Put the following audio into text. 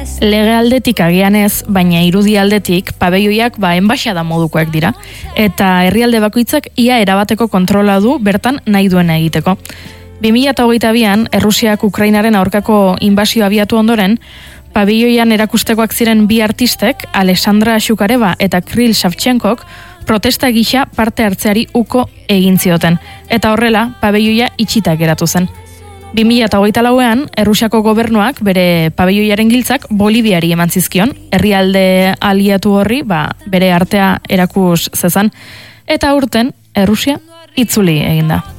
Lege aldetik agian ez, baina irudi aldetik pabeioiak enbaxada modukoak dira. Eta herrialde bakoitzak ia erabateko kontrola du bertan nahi duena egiteko. 2022an, Errusiak Ukrainaren aurkako inbasio abiatu ondoren, pabeioian erakustekoak ziren bi artistek, Alexandra Shukareva eta Kirill Savchenkok, protesta gisa parte hartzeari uko egin zioten. Eta horrela, pabeioia itxita geratu zen. 2024an, Errusiako gobernuak bere pabeioiaren giltzak Boliviari eman zizkion, herrialde aliatu horri bere artea erakus zezan. Eta aurten, Errusia itzuli egin da.